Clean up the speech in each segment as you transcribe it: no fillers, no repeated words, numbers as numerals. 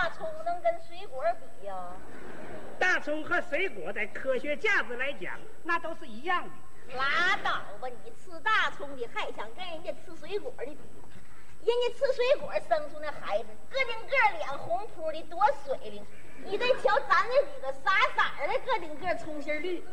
大葱能跟水果比呀？ 大葱和水果在科学价值来讲，那都是一样的。 拉倒吧！你吃大葱的还想跟人家吃水果的比？人家吃水果生出那孩子，个顶个脸红扑的，多水灵。你再瞧咱那几个傻色的，个顶个葱心绿。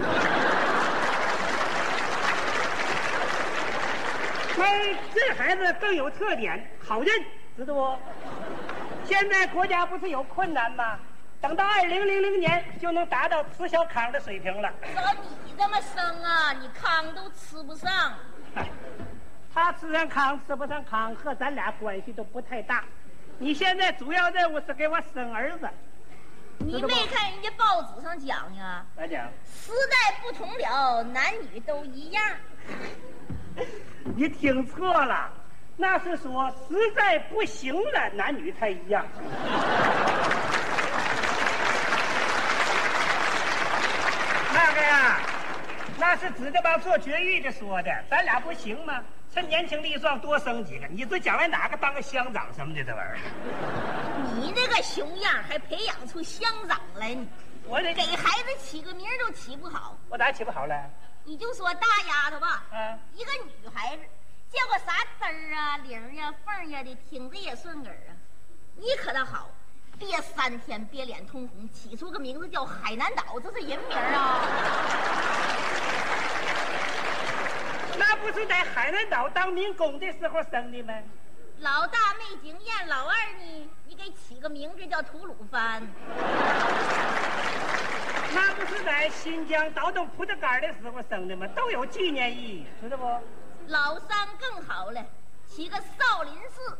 这孩子更有特点，好认，知道不？现在国家不是有困难吗？等到2000年就能达到吃小糠的水平了。 照你这么生啊，你糠都吃不上。 他吃上糠吃不上糠和咱俩关系都不太大。你现在主要任务是给我生儿子。 你没看人家报纸上讲呀？ 咋讲？ 时代不同了，男女都一样。 你听错了，那是说实在不行了，男女才一样。那个呀，那是指着帮做绝育的说的，咱俩不行吗？趁年轻力壮多生几个，你这将来哪个当个乡长什么的这玩意儿？ 你这个熊样还培养出乡长来呢？ 我得给孩子起个名都起不好。 我咋起不好了？ 你就说大丫头吧，一个女孩子，叫个啥滋儿啊、玲呀、凤呀的，听着也顺耳啊。你可倒好，憋3天，憋脸通红，起出个名字叫海南岛，这是人名啊。 那不是在海南岛当民工的时候生的吗？ 老大没经验，老二呢，你给起个名字叫吐鲁番。 那不是在新疆倒腾葡萄干的时候生的吗？都有纪念意义，知道不？ 老三更好了，起个少林寺。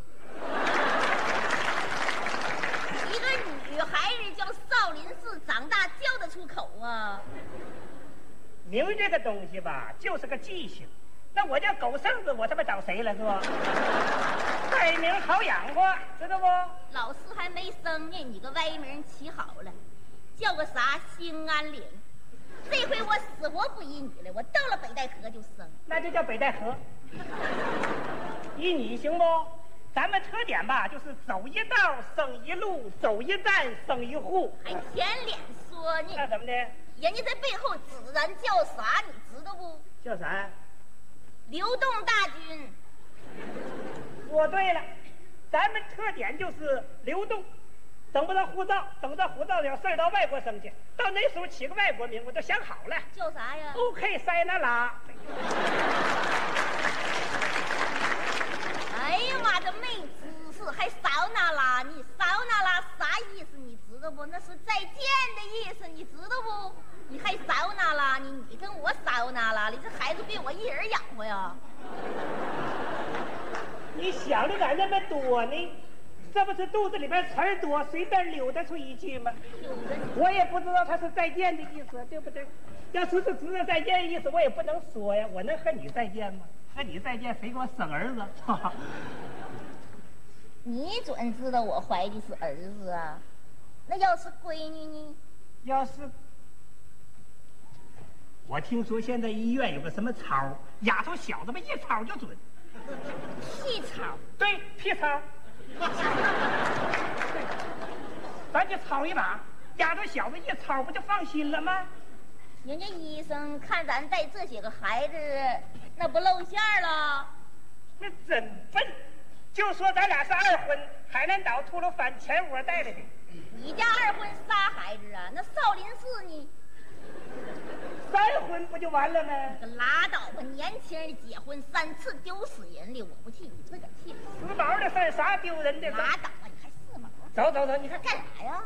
一个女孩子叫少林寺，长大叫得出口啊？ 名这个东西吧，就是个记性。那我叫狗剩子，我他妈找谁了是吧？歪名好养活，知道不？ 老四还没生呢，你个歪名起好了，叫个啥兴安岭。这回我死活不依你了，我到了北戴河就生。 那就叫北戴河。依你行不？咱们特点吧，就是走一道生一路，走一站生一户。 还舔脸说呢？ 那怎么的？ 人家在背后指咱叫啥，你知道不？ 叫啥？ 流动大军。 说对了，咱们特点就是流动，等不到护照，等到护照有事儿到外国生去，到那时候起个外国名我都想好了。 叫啥呀 ？OK， 塞那拉。 哎呀妈，这没知识，还少那拉？你少那拉啥意思？你知道不？那是再见的意思，你知道不？你还少那拉？你跟我少那拉了？这孩子被我一人养活呀？ 你想的咋那么多呢？这不是肚子里边词儿多，随便溜达出一句吗？我也不知道他是再见的意思，对不对？要是知道再见的意思，我也不能说呀。我能和你再见吗？和你再见，谁给我生儿子？ 你准知道我怀的是儿子啊？那要是闺女呢？ 要是我听说现在医院有个什么操，丫头小子们一操就准。 屁操？ 对，屁操。咱就操一把，丫头小子一操不就放心了吗？ 人家医生看咱带这些个孩子，那不露馅了？ 那真笨！就说咱俩是二婚，海南岛吐鲁番前窝带来的。 你家二婚仨孩子啊？那少林寺呢 ？3婚不就完了吗？ 你个拉倒吧！年轻人结婚3次丢死人了，我不替你这点气。 时髦的事儿，啥丢人的？ 拉倒吧！你还四毛？ 走走走，你看干啥呀？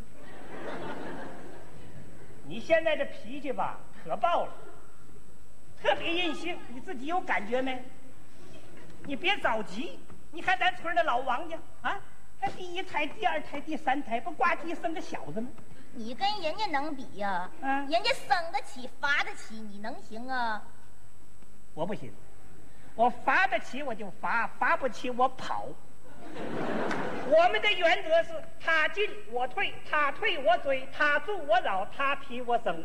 你现在这脾气吧，可爆了，特别任性，你自己有感觉没？你别着急，你看咱村的老王家啊，他第1胎、第2胎、第3胎，不呱唧生个小子吗？ 你跟人家能比呀？人家生得起，罚得起，你能行啊？ 我不行，我罚得起我就罚，罚不起我跑。我们的原则是他进我退，他退我追，他助我扰，他批我生。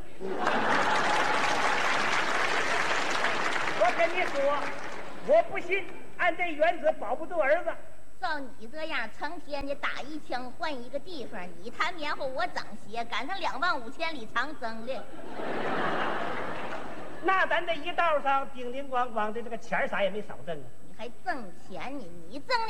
我跟你说，我不信按这原则保不住儿子， 照你这样，成天的打一枪换一个地方，你弹棉花我长鞋，赶上25000里长征了。 那咱这一道上叮叮咣咣的，这个钱啥也没少挣啊。 你还挣钱呢？你挣